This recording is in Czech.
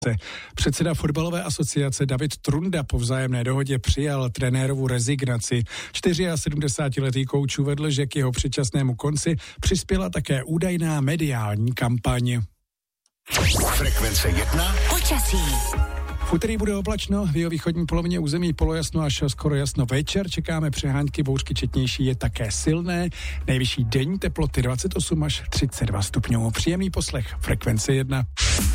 Předseda fotbalové asociace David Trunda po vzájemné dohodě přijal trenérovu rezignaci. 74letý kouč uvedl, že k jeho předčasnému konci přispěla také údajná mediální kampaň. Frekvence 1. Počasí. V úterý bude oblačno, v jihovýchodní polovině území polojasno až skoro jasno večer. Čekáme přehánky, bouřky četnější je také silné. Nejvyšší denní teploty 28 až 32 stupňů. Příjemný poslech Frekvence 1.